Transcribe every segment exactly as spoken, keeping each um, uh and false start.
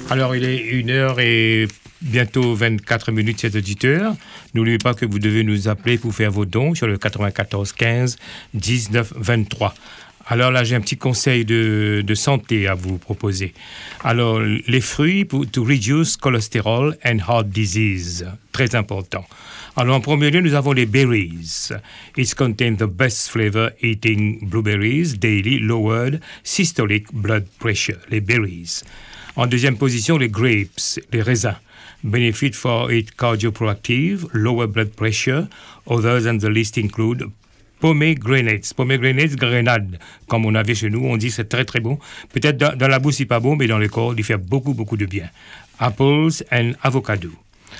Alors, il est une heure et bientôt vingt-quatre minutes, chers auditeurs. N'oubliez pas que vous devez nous appeler pour faire vos dons sur le quatre-vingt-quatorze quinze dix-neuf vingt-trois. Alors là, j'ai un petit conseil de, de santé à vous proposer. Alors, les fruits pour to reduce cholesterol and heart disease, très important. Alors, en premier lieu, nous avons les berries. It contains the best flavor eating blueberries daily lowered systolic blood pressure, les berries. En deuxième position, les grapes, les raisins. Benefit for it cardioproactive, lower blood pressure. Others on the list include pomegranates. Pomegranates, grenade, comme on avait chez nous, on dit c'est très très bon. Peut-être dans, dans la bouche, c'est pas bon, mais dans le corps, il fait beaucoup beaucoup de bien. Apples and avocado.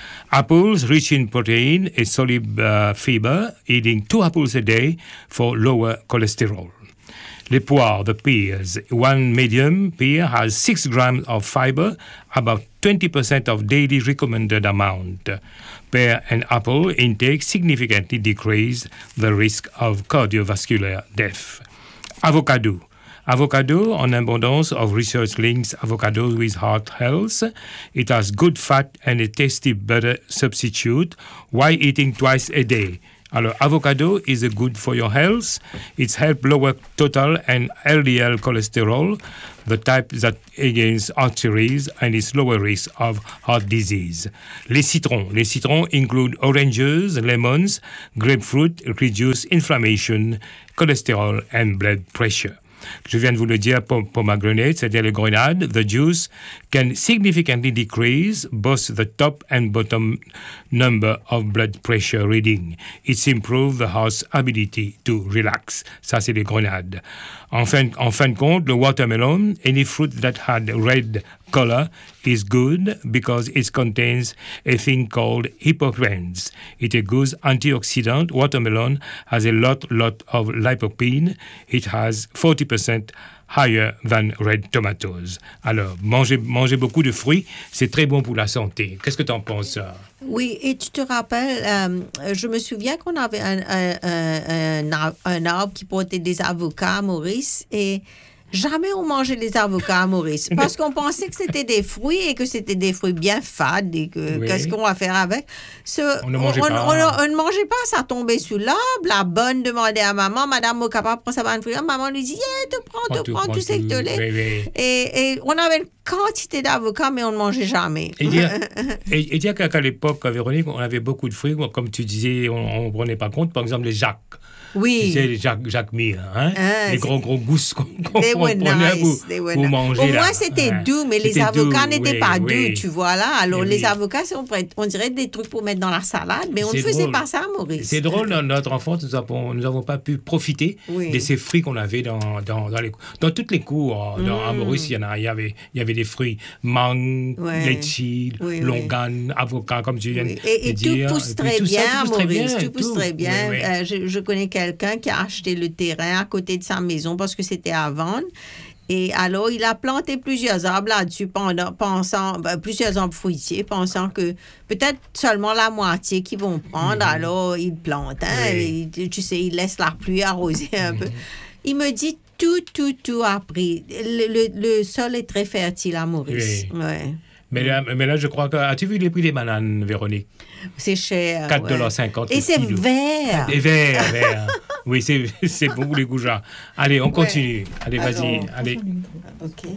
Apples rich in protein and soluble uh, fiber, eating two apples a day for lower cholesterol. Les poires, the pears. One medium pear has six grams of fiber, about twenty percent of daily recommended amount. Pear and apple intake significantly decrease the risk of cardiovascular death. Avocado. Avocado, an abundance of research links avocados with heart health. It has good fat and a tasty butter substitute while eating twice a day. Alors, avocado is a good for your health. It's help lower total and L D L cholesterol, the type that against arteries and is lower risk of heart disease. Les citrons. Les citrons include oranges, lemons, grapefruit, reduce inflammation, cholesterol and blood pressure. Je viens de vous le dire, pomegranate, c'est-à-dire les grenades, the juice can significantly decrease both the top and bottom number of blood pressure reading. It's improved the heart's ability to relax. Ça, c'est les grenades. En fin, en fin de compte, le watermelon, any fruit that had red color, is good because it contains a thing called hippocranes. It's a good antioxidant. Watermelon has a lot, lot of lycopene. It has forty percent higher than red tomatoes. Alors, manger, manger beaucoup de fruits, c'est très bon pour la santé. Qu'est-ce que tu en penses? Oui, et tu te rappelles, euh, je me souviens qu'on avait un, un, un, un, un arbre qui portait des avocats à Maurice, et jamais on mangeait les avocats à Maurice parce qu'on pensait que c'était des fruits et que c'était des fruits bien fades et que oui. Qu'est-ce qu'on va faire avec? Ce, on ne mangeait on, pas. On, on, on ne mangeait pas, ça tombait sous l'arbre. La bonne demandait à maman, Madame Mokapa prend sa bonne fruit. Maman lui dit, yeah, te prends, te prends, tu sais que te l'es. Oui, oui. Et, et on avait une quantité d'avocats, mais on ne mangeait jamais. Et dire, et, et dire qu'à, qu'à l'époque, Véronique, on avait beaucoup de fruits, comme tu disais, on ne prenait pas compte. Par exemple, les jacques. Oui. Tu sais, les Jacques, Jacques Mille, hein? Ah, les gros, gros gousses qu'on, qu'on they were prenait nice. pour, They were pour nice. manger. Au là. moins, c'était hein? doux, mais c'était les avocats doux, n'étaient oui, pas oui. doux, tu vois, là. Alors, oui, les oui. avocats, on, on dirait des trucs pour mettre dans la salade, mais on c'est ne faisait drôle. pas ça, Maurice. C'est drôle, dans notre enfance, nous n'avons nous avons pas pu profiter oui. de ces fruits qu'on avait dans, dans, dans, les, dans toutes les cours. Dans, mm. À Maurice, il y, en a, il, y avait, il y avait des fruits, mangue, ouais. litchi, oui, longan, oui. avocat, comme tu viens oui. de et, et dire. Tout pousse très bien, ça, tout pousse Maurice, très bien, tout pousse tout. très bien. Oui, oui. Euh, je, je connais quelqu'un qui a acheté le terrain à côté de sa maison parce que c'était à vendre. Et alors, il a planté plusieurs arbres là-dessus, pendant, pensant, ben, plusieurs arbres fruitiers, pensant que peut-être seulement la moitié qu'ils vont prendre. Mm-hmm. Alors, il plante, hein, oui. et, tu sais, il laisse la pluie arroser un mm-hmm. peu. Il me dit, tout, tout, tout a pris. Le, le, le sol est très fertile à Maurice. Oui. Ouais. Mais là, mais là, je crois que... As-tu vu les prix des bananes, Véronique? C'est cher. quatre dollars cinquante. Et c'est kilo. Vert. Et vert, vert. Oui, c'est, c'est beaucoup les goujats. Allez, on continue. Ouais. Allez, vas-y. Alors, allez. OK.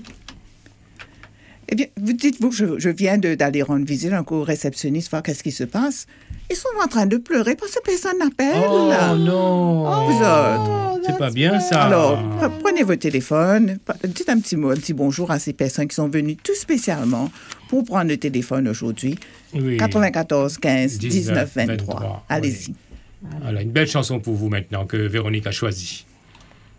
Eh bien, vous dites-vous, je, je viens de, d'aller rendre visite un au réceptionniste, voir qu'est-ce qui se passe. Ils sont en train de pleurer parce que personne n'appelle. Oh non! Oh, vous autres. C'est pas bien, ça. Alors, prenez votre téléphone, dites un petit mot, un petit bonjour à ces personnes qui sont venues tout spécialement pour prendre le téléphone aujourd'hui. Oui. quatre-vingt-quatorze quinze dix-neuf vingt-trois. Allez-y. Oui. Voilà, une belle chanson pour vous maintenant que Véronique a choisie.